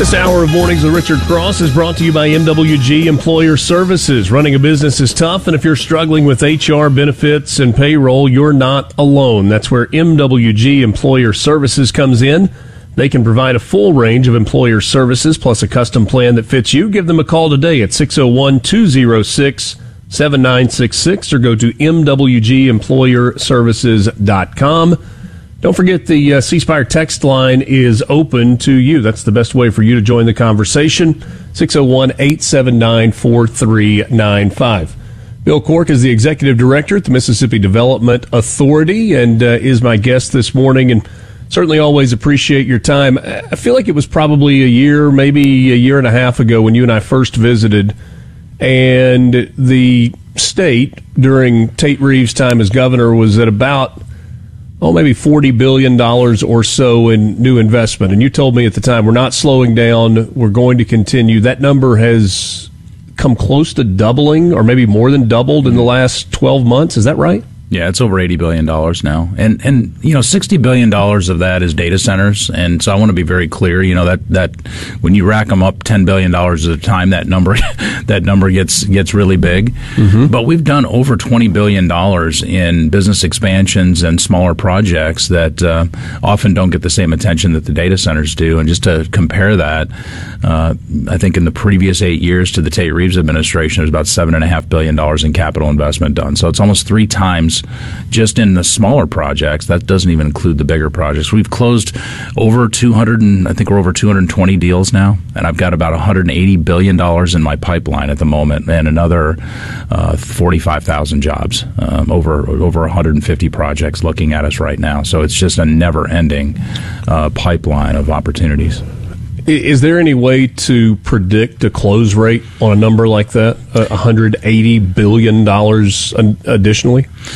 This hour of Mornings with Richard Cross is brought to you by MWG Employer Services. Running a business is tough, and if you're struggling with HR, benefits, and payroll, you're not alone. That's where MWG Employer Services comes in. They can provide a full range of employer services plus a custom plan that fits you. Give them a call today at 601-206-7966 or go to mwgemployerservices.com. Don't forget the C Spire text line is open to you. That's the best way for you to join the conversation. 601-879-4395. Bill Cork is the executive director at the Mississippi Development Authority and is my guest this morning, and certainly always appreciate your time. I feel like it was probably a year, maybe a year and a half ago when you and I first visited, and the state during Tate Reeves' time as governor was at about maybe $40 billion or so in new investment. And you told me at the time, we're not slowing down. We're going to continue. That number has come close to doubling or maybe more than doubled in the last 12 months. Is that right? Yeah, it's over $80 billion now. And you know, $60 billion of that is data centers. And so I want to be very clear, you know, that when you rack them up $10 billion at a time, that number gets really big. Mm-hmm. But we've done over $20 billion in business expansions and smaller projects that often don't get the same attention that the data centers do. And just to compare that, I think in the previous 8 years to the Tate Reeves administration, there's about $7.5 billion in capital investment done. So it's almost 3 times just in the smaller projects. That doesn't even include the bigger projects. We've closed over 200, and I think we're over 220 deals now, and I've got about $180 billion in my pipeline at the moment, and another 45,000 jobs, over 150 projects looking at us right now. So it's just a never-ending pipeline of opportunities. Is there any way to predict a close rate on a number like that, $180 billion additionally?